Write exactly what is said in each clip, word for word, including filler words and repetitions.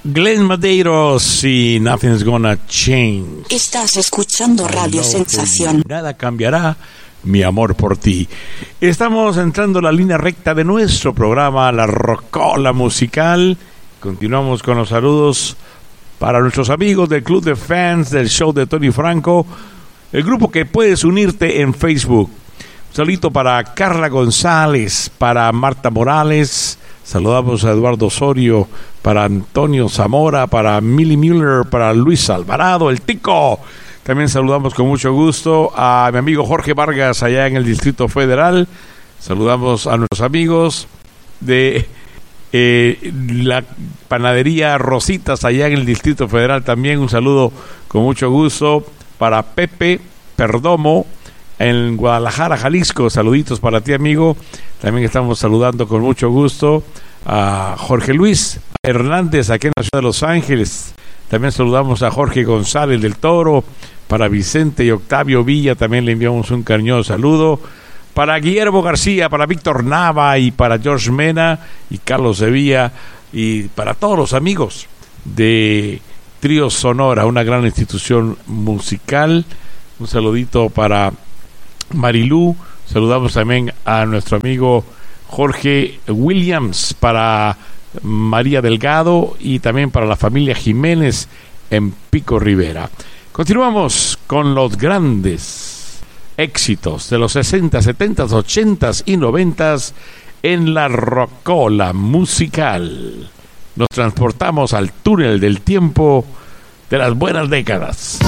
Glenn Medeiros y Nothing's Gonna Change. Estás escuchando Radio Sensación. Nada cambiará mi amor por ti. Estamos entrando en la línea recta de nuestro programa, La Rocola Musical. Continuamos con los saludos para nuestros amigos del Club de Fans del show de Tony Franco, el grupo que puedes unirte en Facebook. Un saludito para Carla González, para Marta Morales. Saludamos a Eduardo Osorio, para Antonio Zamora, para Millie Müller, para Luis Alvarado, el Tico. También saludamos con mucho gusto a mi amigo Jorge Vargas allá en el Distrito Federal. Saludamos a nuestros amigos de eh, la panadería Rositas allá en el Distrito Federal. También un saludo con mucho gusto para Pepe Perdomo en Guadalajara, Jalisco. Saluditos para ti, amigo. También estamos saludando con mucho gusto a Jorge Luis Hernández aquí en la ciudad de Los Ángeles. También saludamos a Jorge González del Toro. Para Vicente y Octavio Villa también le enviamos un cariñoso saludo. Para Guillermo García, para Víctor Nava y para George Mena y Carlos Sevilla y para todos los amigos de Trío Sonora, una gran institución musical. Un saludito para Marilú. Saludamos también a nuestro amigo Jorge Williams, para María Delgado y también para la familia Jiménez en Pico Rivera. Continuamos con los grandes éxitos de los sesenta, setenta, ochenta y noventa en la Rocola Musical. Nos transportamos al túnel del tiempo de las buenas décadas.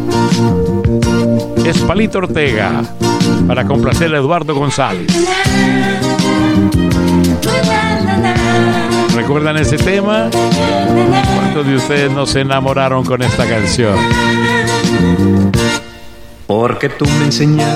Es Palito Ortega para complacer a Eduardo González. ¿Recuerdan ese tema? ¿Cuántos de ustedes no se enamoraron con esta canción? Porque tú me enseñaste